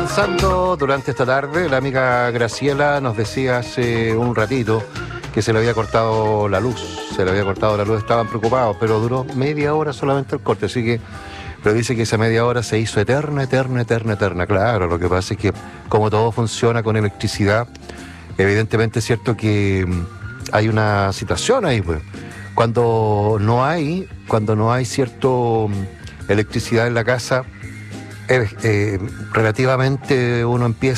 conversando durante esta tarde. La amiga Graciela nos decía hace un ratito que se le había cortado la luz. Estaban preocupados, pero duró media hora solamente el corte, así que... Pero dice que esa media hora se hizo eterna. Claro, lo que pasa es que como todo funciona con electricidad, evidentemente es cierto que hay una situación ahí, pues. Cuando no hay cierto electricidad en la casa, relativamente uno empieza